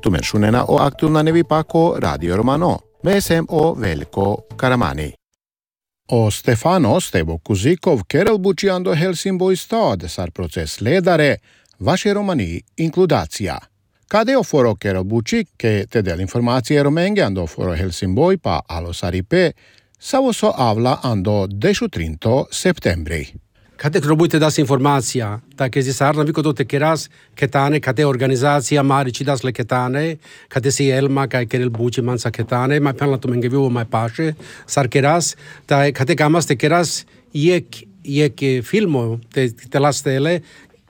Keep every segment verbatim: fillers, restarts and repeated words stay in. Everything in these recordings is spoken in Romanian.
Tumenšunena o aktualna nevipako Radio Romano. Mesem o Veljko Karamani. O Stefano Stevo Kuzikov Kerel Bučiando Helsingborg stad sar proces ledare vaše romani inkludacija. Kade o foro Kerel Bučik ke te del informacije romenge ando foro Helsingborg pa alo saripe savo so avla ando dešutrinto septembri. Kade probujte das informacija, tako je sarna viko do tekeras ketane, kade organizacija mariči das le ketane, kade si elma kaj Kerel Buči mansa ketane, ma penla to menge vivo mai paše, sar keras, ta kade gamas tekeras jek jek filmo te te lastele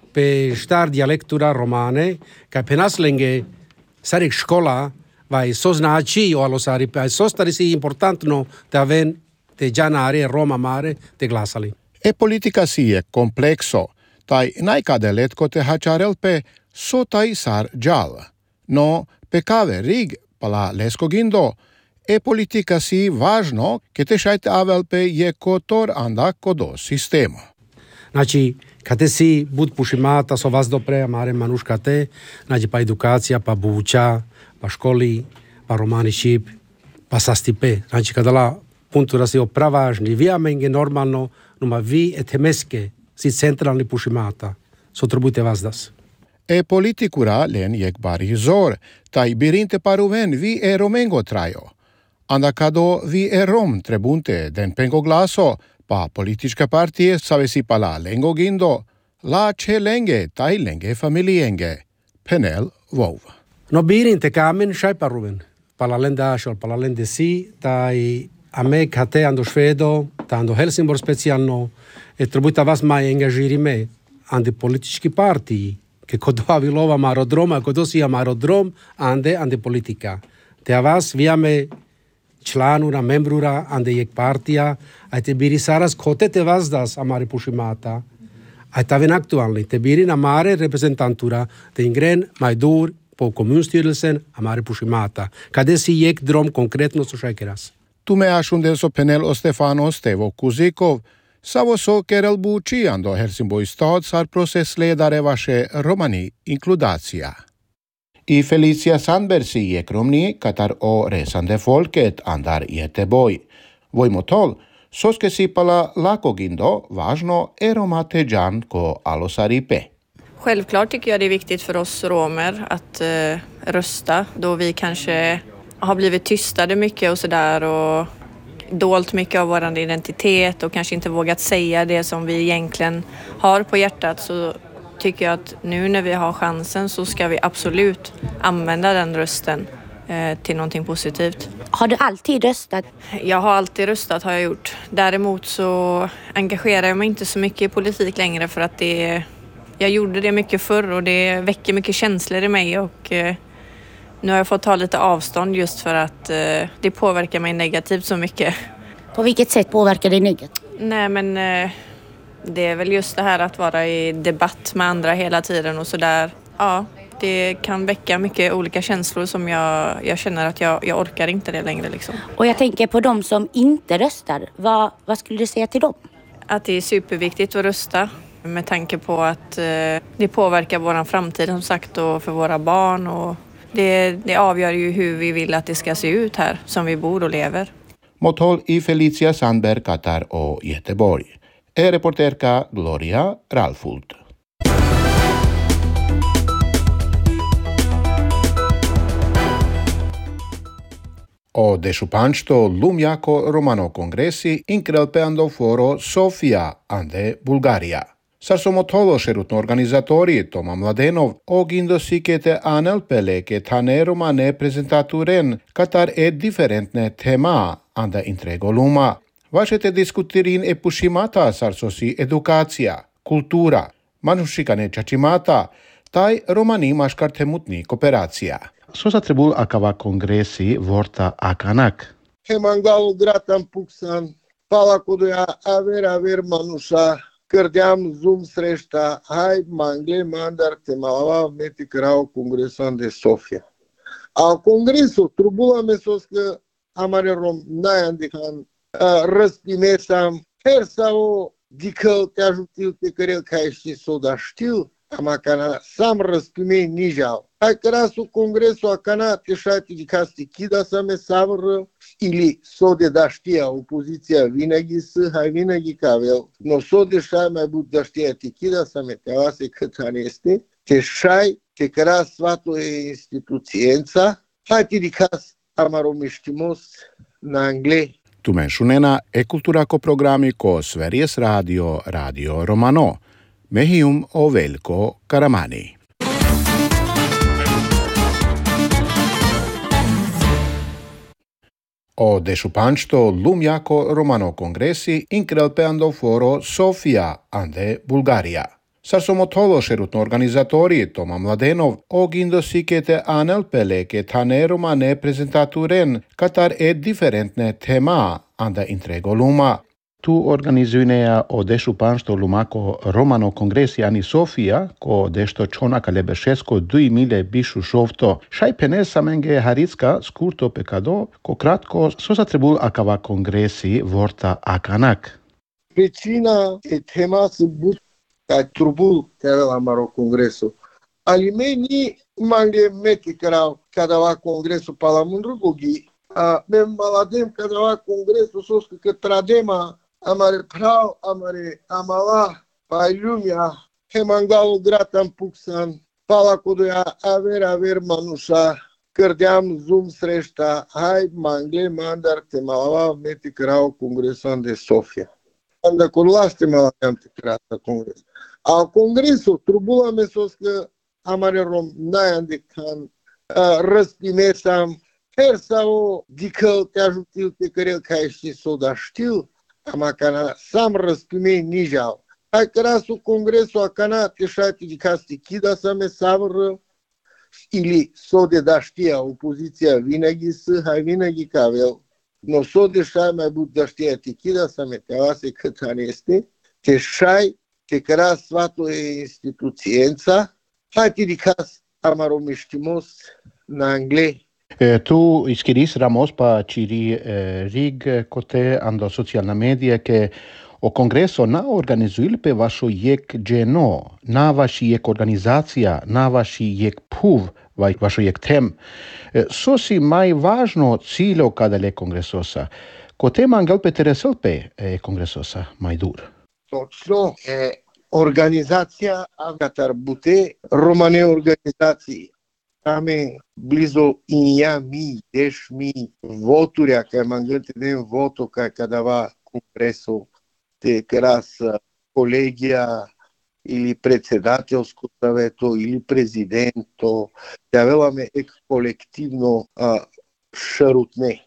pe star dialektura romane, kaj penas lenge sarik škola vai so znači o alo sari pa so stari si importantno da ven te janare Roma mare te glasali. E politika si je komplekso, taj najkade letko te hačarelpe so taj sar džal. No, pekave rig pala lesko gindo, e politika si važno ke te šajte avelpe je kotor anda kodo sistemo. Znači, kate si bud pušimata so vas dopre, mare manuškate, znači pa edukacija, pa buča, pa školi, pa romani šip, pa sastipe. Znači, kada la puntura si opravažni, vijamenge normalno, numa vi e temeske si centralni pušimata. So trebujte vas das. E politikura len jek bari zor, taj birinte paruven vi e romengo trajo. Anda kado vi e rom trebunte den pengo glaso, pa politička partije save si pala lengo gindo, la ce lenge taj lenge familienge. Penel vov. No birinte kamen šaj paruven. Pala lenda šol, pala lende si, taj a me kate ando švedo, ta ando Helsingborg specijalno, e trebujta vas mai engagiri me, ande politički partiji, ke kodo avilova marodroma, kodo si marodrom, ande, ande politika. Te a vas viame članura, membrura, ande jek partija, a te biri saras kote te vas das amare pušimata, a ta ven aktualni, te biri na mare reprezentantura, te ingren mai dur po kommunstyrelsen amare pušimata, kade si jek drom konkretno so šajkeras. Tu me ašunden so penel o Stefano Stevo Kuzikov, savo so Kerel Buči ando Helsingborg stad sar proces ledare vaše romani inkludacija. I Felicia Sandberg je kromni katar o resande folket andar Göteborg. Vojmotol, soske si pala lako gindo, važno e romate džan ko alosaripe. Självklart tycker jag det är viktigt för oss romer att eh, rösta då vi kanske har blivit tystade mycket och sådär och dolt mycket av vår identitet och kanske inte vågat säga det som vi egentligen har på hjärtat, så tycker jag att nu när vi har chansen så ska vi absolut använda den rösten eh, till någonting positivt. Har du alltid röstat? Jag har alltid röstat, har jag gjort. Däremot så engagerar jag mig inte så mycket i politik längre för att det, jag gjorde det mycket förr och det väcker mycket känslor i mig och eh, nu har jag fått ta lite avstånd just för att eh, det påverkar mig negativt så mycket. På vilket sätt påverkar det negativt? Nej men eh, det är väl just det här att vara i debatt med andra hela tiden och sådär. Ja, det kan väcka mycket olika känslor som jag, jag känner att jag, jag orkar inte det längre liksom. Och jag tänker på de som inte röstar. Vad, vad skulle du säga till dem? Att det är superviktigt att rösta med tanke på att eh, det påverkar våran framtid som sagt och för våra barn och Det, det avgör ju hur vi vill att det ska se ut här som vi bor och lever. Mothol i Felicia Sandberg katar o Göteborg. E reporterka Gloria Ralfult. O dešupanšto lumjako romano kongresi inkrelpe ando foro Sofia ande Bulgarija. Sar so motolo šerutno organizatori Toma Mladenov ogindo sikete anel pele ke tane romane prezentaturen katar e diferentne tema anda intrego luma. Vašete diskutirin e pušimata sar so si edukacija, kultura, manušikane čačimata, taj romani maškar temutni kooperacija. So sa trebul akava kongresi vorta akanak. Hemangal gratan puksan, pala kodoja aver aver manuša, Cărdeam zoom sreșta, hai mangle mandar te malava meti crau congresan de Sofia. A congresul trubula mesos că amare rom naia dihan răspimesam her sau dică te ajutil pe care ca și so da știu Амакана сам разпиме нижал. А красу конгресу акана тешати дикасти кида саме савр или соде да știa opoziția винаги с hai винаги кавел. Но соде шай mai bud da știa ti kida same te avase cât ani este. Te șai te kra svato e instituțiența. Hai ti dikas amaromištimos na angle. Tumenšunena e kultura ko programi ko Sveriges Radio, Radio Romano. Mehium o Veljko Karamani. O dešupančto Lumjako Romano kongresi inkrelpeando foro Sofia, ande Bulgarija. Sarsomotolo šerutno organizatori Toma Mladenov ogindo sikete anel peleke tane romane prezentaturen katar e diferentne tema anda intrego Luma. Tu organizuinea o dešupančto Lumako Romano kongresi ani Sofia, ko dešto čonaka lebešesko dui mile bišu šovto, šaj penesa menge Haritska skurto pekado, ko kratko sosa trebul akava kongresi vorta akanak. Pricina e tema să but ca trubul care la maro congresul. Alimeni mange meti kerau kadava congresul palamundrugogi. A mem maladem kadava congresul sos că tradema amare prau amare amala pailumia hemangalo gratam puksan pala koduja aver aver manusa cărdeam zoom sreșta hai mangle mandar te malava meti kerau congresan de Sofia. Anda colaste maladem te kerata congres. A congresul trubula mesos că amare rom naia de can răspimesam her sau dicăl te ajutil pe care ca și s-o da știu amacana sam răspime nijal. Hai cărasu congresul acana te șati dicasti kida same savr ili s-o de da știa opoziția vinagi s hai vinagi cavel. No s-o de șai mai bud da știa te kida same te avase cât ani este. Te șai te căra svato e instituțiența. Hai ti dicas amaromištimos na angle. Tu iskiris Ramos pa čiri rig kote ando socijalna medija ke o kongreso na organizuil pe vašo jek dženo, na vaši jek organizacija, na vaši jek puv, vašo jek tem. Sosi mai važno ciljo kada le kongresosa. Kote mangal pe teresel pe kongresosa mai dur. Točno, organizacija Avatar Bute, romane organizații. Ame blizo inja mi, deš mi voturja, kaj manglte den voto, kaj kadava kongreso, te kras kolegija ili predsedatelsko saveto ili prezidento, javela ek kolektivno šarutne.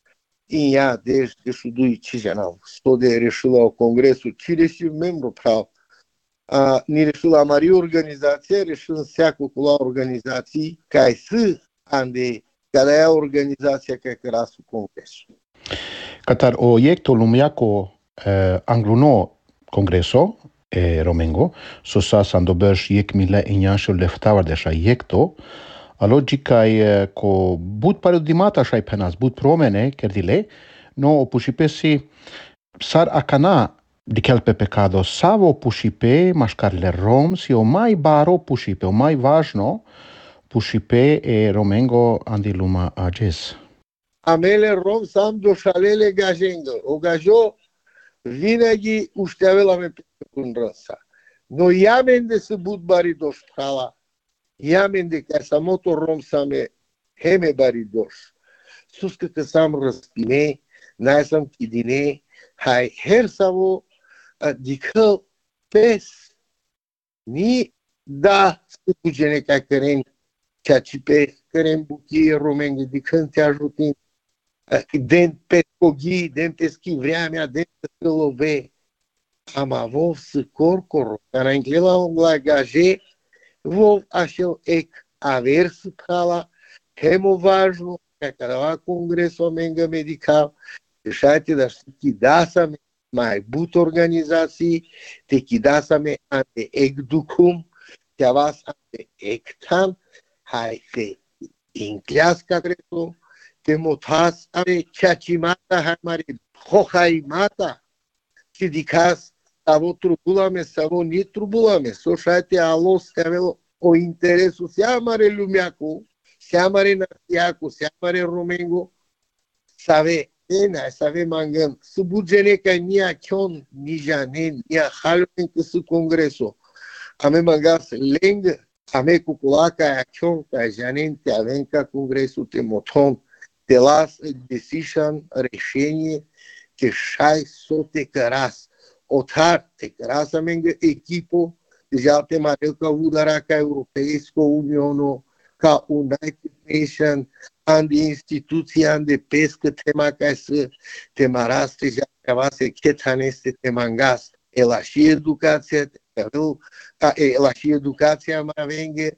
Inja deš dešu duji čižanav. Stode rešila o kongresu čiresi membru prav. Uh, ni rešila mari organizacija, rešila всяко кола организации, kaj s ande kada je organizacija kaj krasu kongresu. Katar o jekto lumjako eh, angluno kongreso e romengo, so sa sando bърш jek mile injašo leftavar deša jekto, a logica e ko bud parodimata šaj penas, bud promene, kerdile, no opušipesi sar akana dikel pe pecado savo pušipe maškarle rom si o mai baro pušipe, o mai važno pušipe e romengo andiluma ages. Amele rom sam došalele gajengo. O gajo vinegi uštevela me pekundransa. No jamende se bud bari doštala. Jamende kaj samoto rom same heme bari doš. Suskate sam raspime, naj sam kidine, hai her savo dică pes ni da sugene ca cărem ceea ce pe cărem buchie romenge dică te ajutin den pe cogi den te schi vrea mea den te love am avut să corcor care anglela la gaje vov așa ec avers cala hemo važno kada va kongreso menga medical šajte da štiki da sam mai but organizații, te chidasame ante ecducum, te avas ante ectan, hai te incleasca creto, te motas ante ceacimata, hai mare hohaimata, te dicas Savo trubulame, savo ni trubulame. So šajte alos aveo o interesu seamare lumiaku, seamare nasiaku, seamare romengo, save ena, save mangan. Subugene ca nia kion, ni janen, nia halmen că su congreso. Ame mangas leng, ame cuculaca action ca janen te avem ca congresul te moton, te las decision, решение, te шай со te căras. Otar te căras amengă echipul, deja te marel ca udara ca Europeisko Uniono, ca United Nation, andi instituția de pescă tema ca să te maras deja cava se chetaneste te mangas. Ela și educația, ela și educația mai avenge,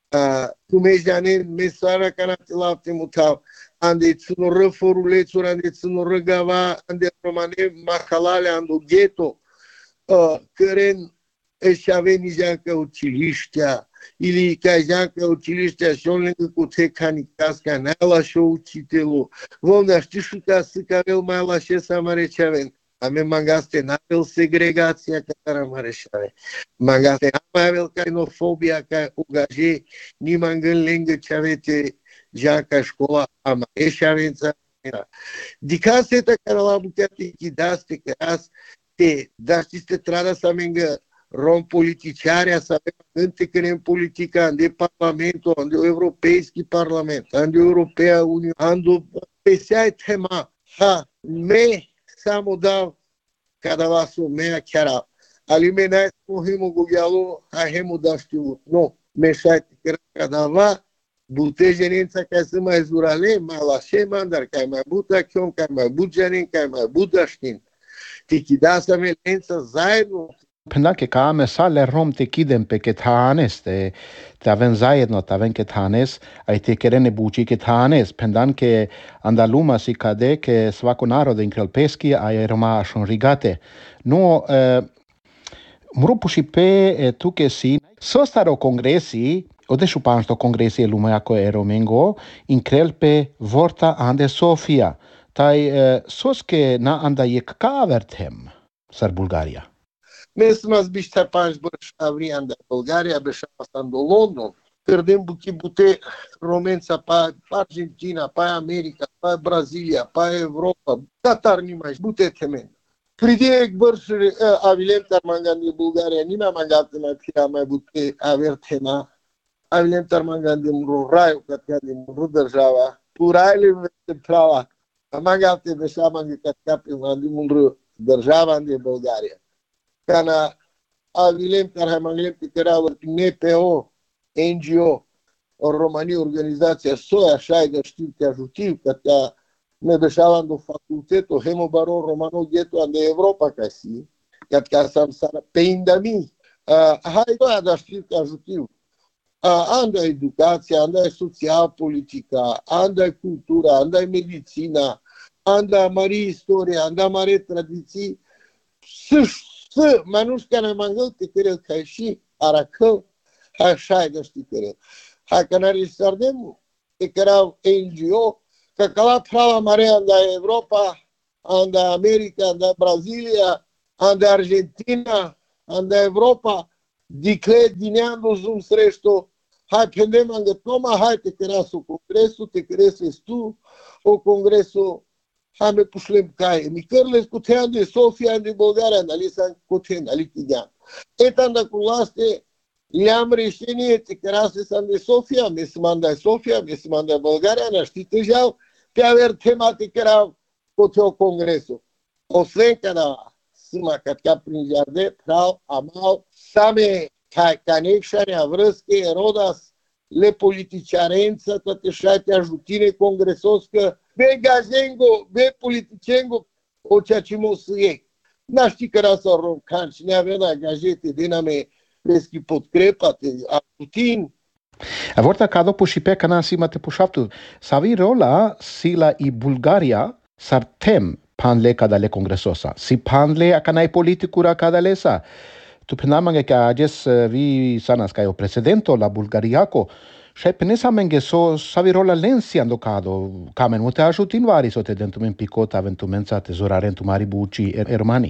tu mejanen mesara ca na te lapte mutau, ande ținu răforulețuri, ande ținu răgava, ande romane macalale, ando ghetto, căren își aveni jancă училища, или ca jancă училища și on lângă cu te canicasca, n-ala și-o учителу. Vomna, știi și ca să cavel mai la și să mare ce avem. Ame mangaste n-avel segregația care mare și avem. Mangaste n-avel xenofobia ca ugaje, ni mangân lângă ce avete jancă școala ama. Ești avem țara. Dicase te care la bucate chidaste că as te daști trada să mengă rom politiciarea să avem încă în politica, în parlamentul, în europeiski parlament, în Europea Uniune, în pesai tema, ha, me samo dau kada vas o mea chiara, ali me nai mohimo gugialo, ha hemu daștiu, no, me șai kada va, bute genința ca să mai zurale, mai la șeman, dar ca mai buta chion, ca mai but genin, ca mai but daștin. Tikidasa me lența zainu, Pendake kame sale rom te kidem pe ketanes te te aven zajedno te aven ketanes ai te kerene buci ketanes pendanke andaluma si kade ke svako narod in krelpeski ai roma shonrigate no eh, mrupu și pe tu ke si so staro kongresi odeshu pansto kongresi lumako e romengo in krelpe vorta ande Sofia tai eh, soske na anda yek kavertem sar Bulgaria. Mesmo as bichas pães bășavrian de Bulgaria, bășavan de London, perdem buchi bute romența pa Argentina, pa America, pa Brazilia, pa Europa, tatar nimai bute temen. Pridiek bărșuri avilem tarmangan de Bulgaria, nimai mangat na pia mai bute aver tema. Avilem tarmangan de Ruraiu, catea de Rudărjava, puraile de prava. Mangat de bășavan de catea pe de Rudărjava de Bulgaria. Kana avilem care manglem pe care au N P O, N G O, în România organizația Soia, așa de știu te ajutiv, că te me deșavan do faculteto, hemo baron romano gheto de Europa ca si, că ca să am pe indami. Hai doar de știu te ajutiv. Anda educația, anda social politica, anda cultura, anda medicina, anda mare istoria, anda mare tradiții. Să manușca ne mangăl te cărel ca și aracăl, așa de știi cărel. Hai că n-are sardem, te cărau N G O, că cala prava mare anda Europa, anda America, anda Brazilia, anda Argentina, anda Europa, dicle dineando zum sreșto, hai pendem anga toma, hai te cărasu congresul, te căreses tu, o congresul Hame pușlem caie. Micărle scutean de Sofia de Bulgaria, ali s-a scutean, ali chidean. Etanda cu laste, le-am reșenie, te cărase s-a de Sofia, me se manda Sofia, me se manda Bulgaria, ne știi tăjeau, pe aver tema te cărau coteo congresul. O svenca da sima catka prin jarde, prau, amau, same ca connection, vrăsche, rodas, le politiciarență, toate șate ajutine congresoscă, be gazengo, be politicengo, o ceea ce mă să iei. N-a ști că era să romcan și ne avea gazete din ame peschi podkrepate, a Putin. A vorta ca dopo și pe cana sima te pușaptu. Savi rola sila i Bulgaria sar tem panle cadale congresosa. Si panle a canai politicura cadale sa. Tu penamanga că ages vi sanas ca o presidento la Bulgariaco. Și penesa menge so savirola lensi ando cado camen mute ajutin vari so te dentum in picota aventumenza tesorarentu mari buci e romani.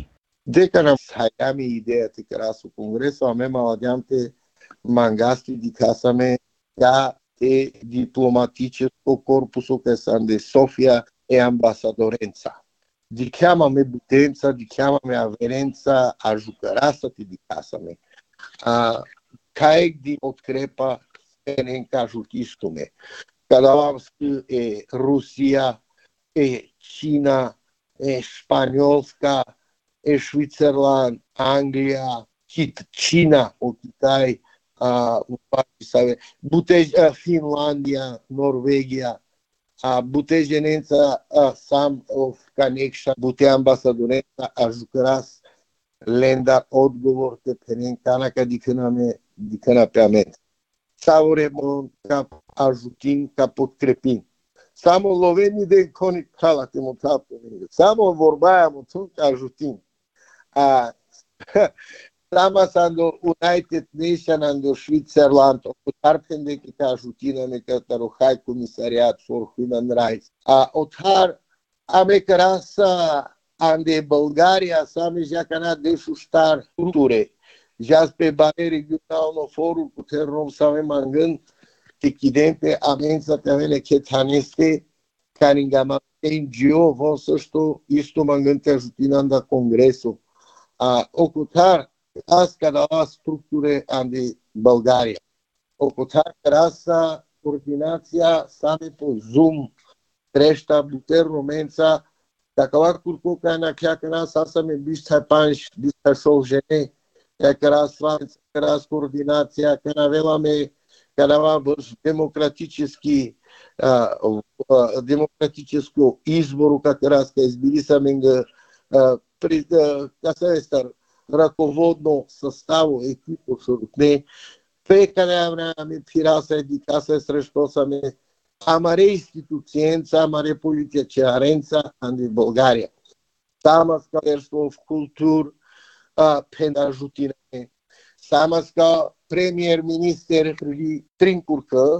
Дека нам сајаме идејата красу конгресо, а ме маладјамте мангасти дикасаме ја е дипломатическо корпусо кај санде Софија е амбасадоренца. Дикјамаме бутенца, дикјамаме аверенца, а жукараса ти дикасаме. А, кај ди открепа сенен кажу тиштуме. Кадавамски е Русија, е Кина, е Шпањолска, е Швицерланд, Англија, Кит, Чина, од Китај, а, Бутеж, а, Финландија, Норвегија, а Бутежененца а, сам of connection, Bute ambasadonența a jucăras lenda odgovor te penencana ca dicâname, dicâna pe amen. Sauremon ca ajutin, ca potkrepin. Samo loveni de conic cala te motapu. Samo vorbaia motul ca ajutin. A Sama sando United Nation ando Switzerland, otar pendeke ka ajutina me ka taro High Commissariat for Human Rights. A otar ame krasa ande Bulgaria same já kana deixu estar struture. Já pe bare regionalno forum cu ternom same mangan te kidente amenza te avene ketaneste kaningama N G O vão също isto mangan te ajutina anda congresso. A ocultar as canala structure ande Bulgaria. Ocultar rasa coordinația same po Zoom treșta buterno mența takava kurko kana kya kana sasame bista panch bista shojene ya krasva kras coordinația kana velame kana демократически демократическо избору как раз ка избили саменга пред касаестар ръководно съставо екипо сорутне пекане ме пираса едикаса срещу саме амаре институциенца, амаре политичаренца анди България. Самаска ерство в култур пенажутине. Самаска премиер-министер при Тринкурка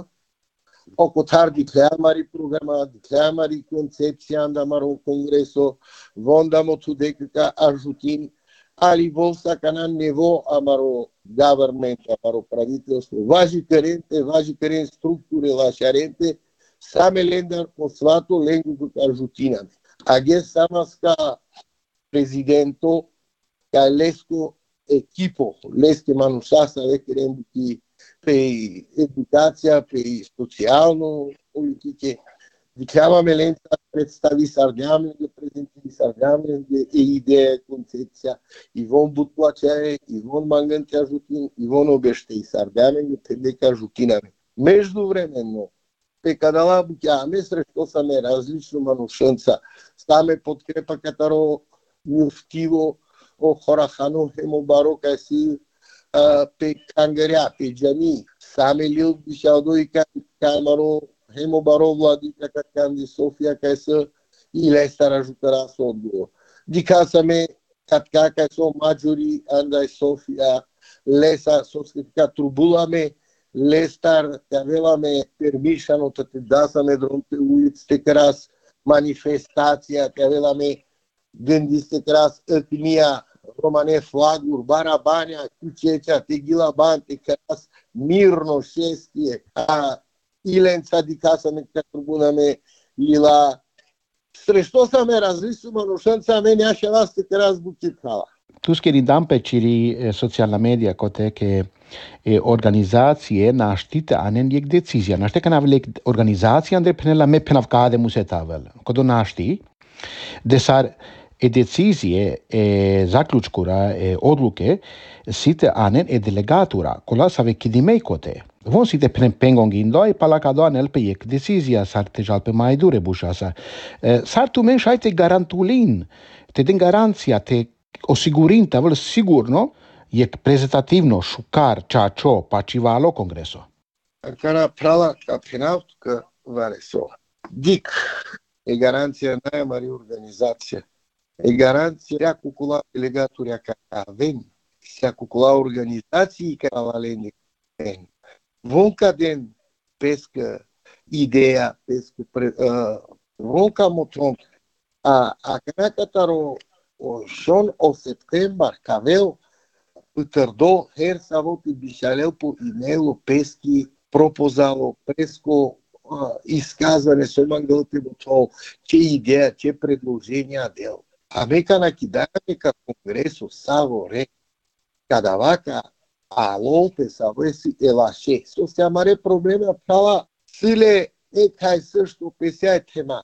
окотар диклеамари програма, диклеамари концепция андамаро конгресо, вондамо тудека ажутин ali volsa kana nevo amaro government, amaro правителство, важи керенте, важи керен структуре лашаренте, саме лендар послато ленгу ажутинаме. Аге самаска президенто, ка леско екипо, леске манушаса векерен ки пе едукација, пе социјално политике, Дикјаваме лента представи сарѓаме, да презентира сарѓаме, да е идеја, концепција, Ивон Бутлачаре, Ивон Мангантја Жутин, Ивон обеште и сарѓаме, да предека Жутинаме. Меđувременно, пе кадала букјаме, срещу саме различно манушенца, стаме подкрепа катаро муфтиво, о хорахано хемобаро, кај си пе кангарја, пе джами, саме лил бишалдо и камаро, Hemo baro vladika kakandi Sofia kaj se ile stara žutara sodu. Dikasa me katka kaj so mađuri andaj Sofia lesa soskika trubula me lestar kavela me permišano te te dasa me dronte ulic te kras manifestacija kavela me gândiste kras etnia romane flagur barabania kučeća te gila ban te kras mirno šestije a Ilența di casa me tribuname ila srešto same različu manušanca meni aše vas te teraz bučitala. Tu skeri dam pe ciri socijalna medija kote ke organizacije naštite anen jek decizija. Našte kana velek organizacija andre penela me penavkade musetavel. Kodo našti desar e decizije e zaključkura e odluke site anen e delegatura kola save kidimei kote. Von site pengongindо и палакадо анел pe jek decizia sarte jalpe mai dure bușasa. Sartu men șaite garantulin, te den garanția, te osigurin, te avăl sigur, no? Jek prezentativno šukar čačo pačivalo kongreso. Kana prala kapinaut că vareso. Dik e garanția najmari organizacija. E garanția cucula delegaturia ca avem, se cucula organizații ca avaleni. Von caden pesca ideea, pesca uh, von ca motron a a kana kataro o son o septembar caveu Pătărdo, her samo ti bišalel po e-mailu peski propozalo presko uh, изказване со мангълте му то, че идея, че предложения дел. А мека на кидаме ка конгресу саво ре, када вака а лолте саво еси елаше. Со се амаре проблема права силе е кај също песя е тема.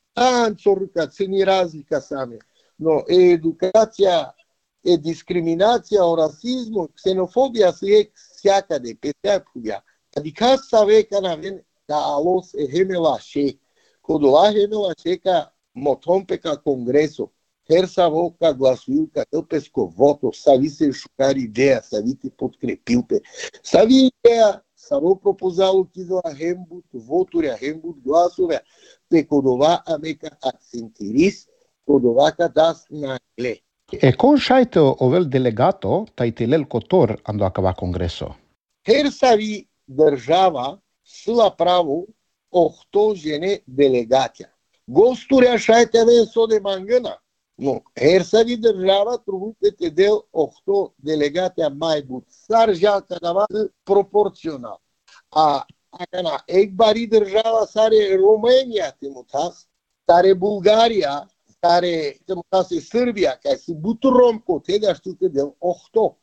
А анцорука цени разлика саме. Но е едукација е дискриминација, о расизму, ксенофобија се е сјакаде, петеа пуѓа. Кади са века на вен да алос е хемела ше, кодола хемела шека мотомпека конгресо, херса вока гласујука, елпеско вото, сави се шукар идеја, сави те подкрепилте. Сави идеја, саво пропозало кизла хембут, вотуря, хембут гласове, те кодова амека акцентирис, кодова кадас на гле. E con shaito ovel delegato taitelel kotor ando acaba congreso. Хер сави држава сила право охто жене делегатја. Гостурја шајте вен соде мангана, но хер сави држава трубукете дел охто делегатја мајбут. Сар жалка да ва пропорционал. А акана екбари држава саре Роменија темутас, саре Булгарија, care se Sârbia, care se buturom cu tega știute de ochto,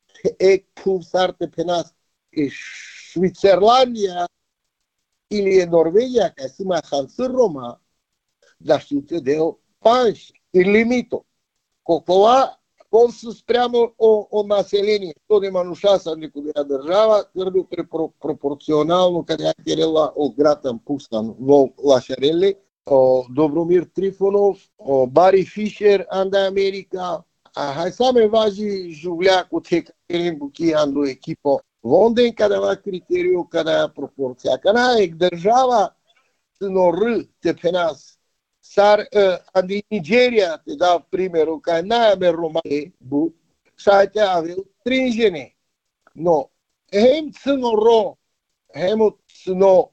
e cum sarte penas e Switzerlandia, ili e Norvegia, care se mai hansă Roma, dar știute de panși, e limito. Cocola, cum să spreamă o, o naselenie, to de manușasa de cu dea država, trebuie pre proporțional, care a la o grată în pustan, la șarele, o Dobromir Trifonov, o Barry Fisher anda America, a hai same važi žuvlja cu te kerem buki ando ekipo. Vonden kada va criteriu, kada proporția. Kana ek država snor te penas. Sar uh, andi Nigeria te da primero ka na me romane bu saite avel tringene. No, hem snoro, hem sno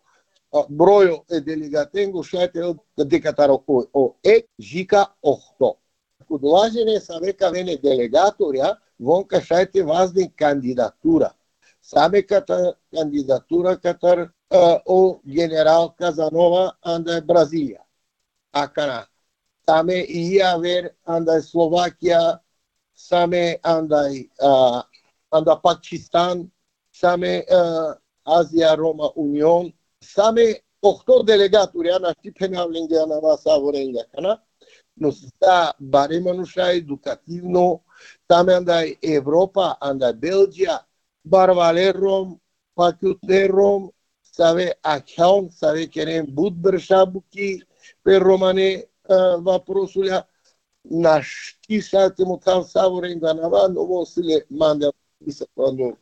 brojo e delegatengo šajte od dekataro o, o ek žika ohto. Kod lažene sa veka vene delegatorja, vonka šajte vazdin kandidatura. Same kata kandidatura katar uh, o general Casanova anda Brazilija. Akana. Same ia ver anda Slovakia, same anda uh, anda Pakistan, same uh, Asia Roma Union, same ochto delegaturi ana tipena lingana masa vorenga kana no sta baremanuša edukativno same anda Europa anda Belgia barvalerom pakuterom save akhaun save kerem budbrșabuki pe romane vaprosulea naști șate mutam savorenga nava no vosile manda bisa quando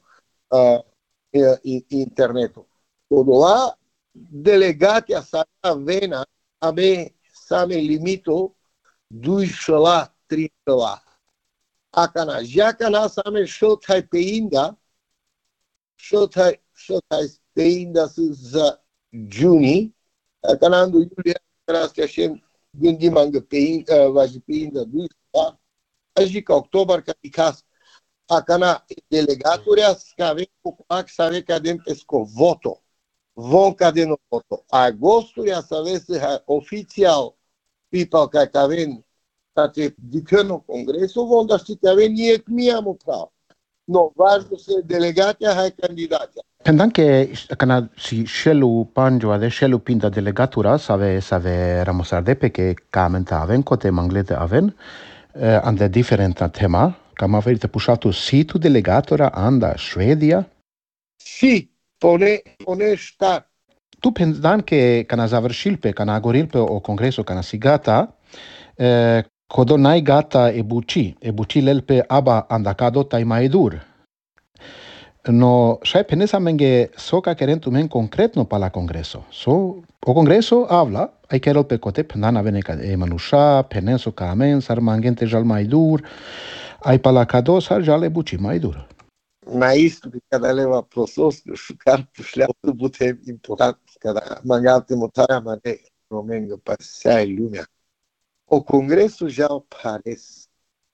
internetul Codola delegația sa vena abe same limito dui șala, tri șala. Acana, jacana same șotai pe inda, șotai, șotai pe inda să juni, acana andu iulia, rastea și gândim angă pe inda, vaji pe inda dui șala, ajica octobar ca icas. Acana, delegaturia scave cu ac save cadem pesco voto. Vonca de novo. Agosto já savesse oficial people que caven tate dicano congresso vão dar se caven nie kmiamo pra. No važno se delegatia hai candidata. Pendanke kana si shelu panjo ade shelu pinda delegatura save save ramosarde pe que kamenta aven kote manglete aven uh, ande differenta tema kama verite pushato situ delegatora anda Švedija. Si Pone, pone šta. Tu pendan che kana završil pe kana goril pe o congreso kana si gata, eh, kodo nai gata e buci, e buci lel pe aba andacado tai mai dur. No, šaj penesa menge soka kerentu men concretno pa la congreso. So, o congreso habla, ai kerol pe kote pendan avene ka e manusha, penenso ka amen, sar mangente jal mai dur, ai pa la kado sar jal e buci mai dur. Na isto que cada leva prosos šukar pušljal da bude important kada mangate motara mane romenga pasai lumia. O congresso já parece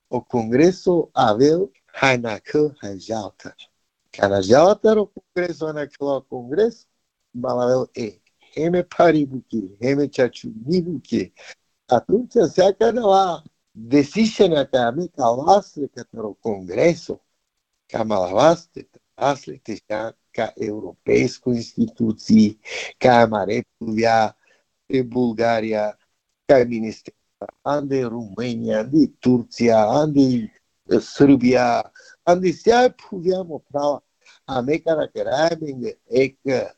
o congresso avel hai naquel hai jaltar. Kana jaltar o congresso naquel congresso, malavel e heme paribuki, heme chachubibuki. Atunci înseamnă că la deciziunea care am calvasle către o congresso, ca malavaste, asle teștea ca europeiscu instituții, ca mare pluvia de Bulgaria, ca minister, ande România, ande Turcia, ande Srbija, ande сега pluviamo prava. A me cara кераминга ека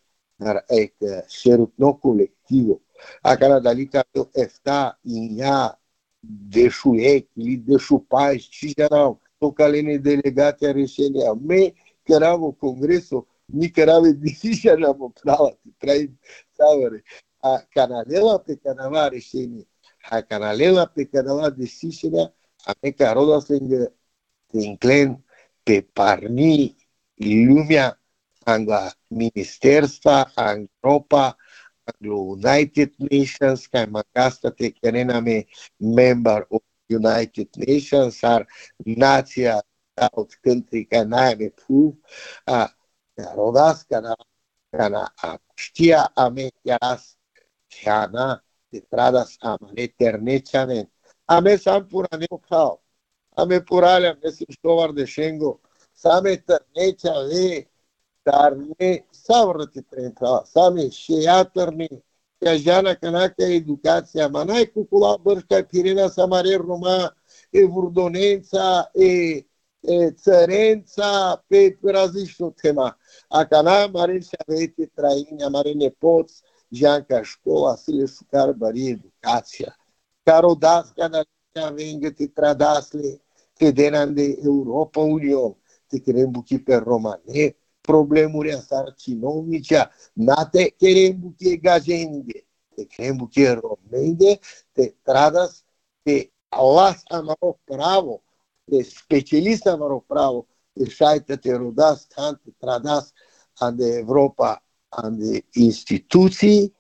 ека шерутно колективо. A cara dali ca efta inha deșuec, li deșupaj, și erau tocalene delegate a rešenja. Me keravo congreso, ni kerave decizione prava, trai savare. A canalela pe canava rešenje, a canalela pe canava decizione, a me caroda lângă te inclen pe parni lumea angla ministerstva, Europa, anglo United Nations, ca magasta te kerename member of United Nations, ar nația out country ca naime proof, a rodas kana kana a știa ame chiaras chiana te tradas amane terneciamen. Ame sam purane opal. Ame purale ame sustovar de Schengo. Same ternecea ve dar ne savrati trentra, same șeiatărni, ca jana canaca educația, ma n-ai cu cula bărșca Pirena Samare Roma, e vurdonența, e, e țărența, pe razișul tema. A cana mare și avete traini, mare nepoți, janca școala, să le șucar bări educația. Caro dasca na vengă te tradasle, te denan de Europa Union, te crem buchi pe romane, problemuri sarcinomice, nate queremos que gajende, te queremos que romende, te tradas, te alas amaro pravo, te specialista amaro pravo, te șaite te rodas, te tradas ande Europa, ande instituții,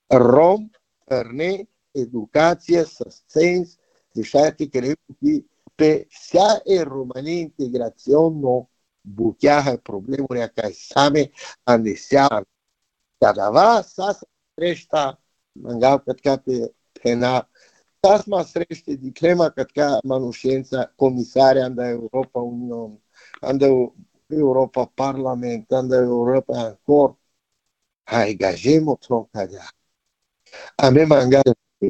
rom,ărne, educație, susțins, te șaite queremos que pe sea e românia integrațion no bucheaha problemuri ca same andesea cadava sas treșta mangal că pe pena sas mas trește di crema că manușența comisare anda Europa Union anda Europa Parlament anda Europa ancor hai gajemo troncadea ame mangal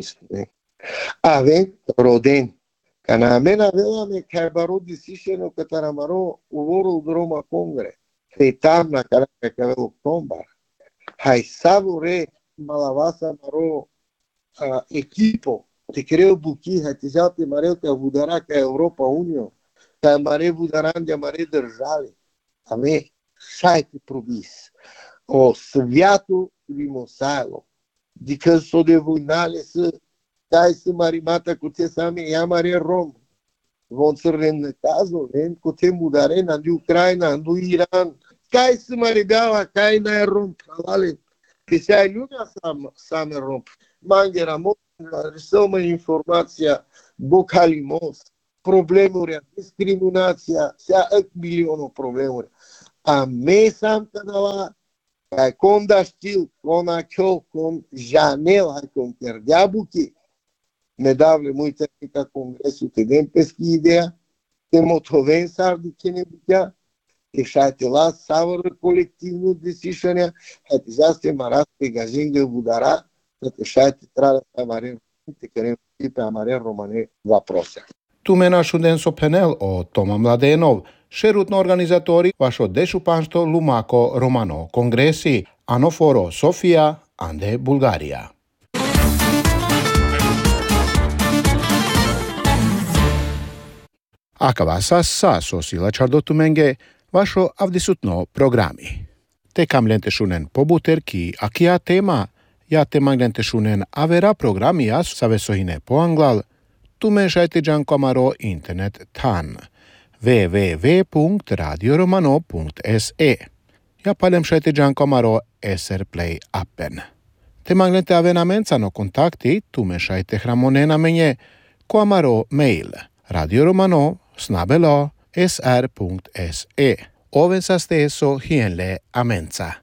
avem roden Kana mena vela me kaibaro decision că taramaro World Roma Congre. Fetamna cara că avea tombar. Hai savure malavasa maro uh, equipo. Te creo buchi, hai te jate mareu că vudara ca Europa Union. Ca mare vudaran de mare države. A me sai te probis. O sviatu limosalo. Dică so de vunale să Dai să marimata cu te same ia mare rom. Von să în cazul, în cu te mudare în Ucraina, în Iran. Cai să maribeaua, cai na rom, pravale. Că se ai lumea same rom. Mangera mo, răsămă informația, bocalimos, problemuri, discriminația, se a milionul problemuri. A me sam canala, cai conda știl, cona chiol, con janela, con cerdea buchi. Nedavno moj tehnika kongresu te den peski ideja, te motoven sar di kene bukja, te šajte la savr kolektivno decisionja, hajte zaste maraste gajenga budara, da te šajte trada amare, te kerem tipe amare romane vaprosa. Tu menaš udenso panel o Toma Mladenov, šerutno organizatori vašo dešupanšto Lumako Romano kongresi, Anoforo Sofia, ande Bulgarija. Akava sa sa sosila čardotu menge vašo avdisutno programi. Te kam lente šunen pobuter ki akia tema, ja te mang lente šunen avera programi as savesohine po anglal, tu menšajte džanko amaro internet tan w w w punkt radio romano punkt s e. Ja palem šajte džanko amaro S R Play appen. Te mang lente avenamenca no kontakti, tu menšajte hramonena menje ko amaro mail Radio Romano snabel-a s r punkt s e. Oven sa steso hienle amenza.